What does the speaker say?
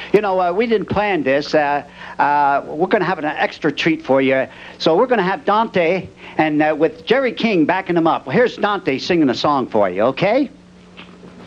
You know, we didn't plan this. We're going to have an extra treat for you. So we're going to have Dante and with Jerry King backing him up. Well, here's Dante singing a song for you, okay?